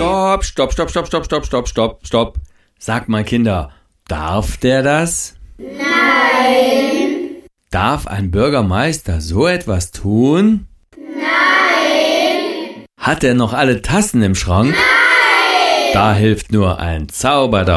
Stopp. Sag mal, Kinder, darf der das? Nein. Darf ein Bürgermeister so etwas tun? Nein. Hat er noch alle Tassen im Schrank? Nein. Da hilft nur ein Zauber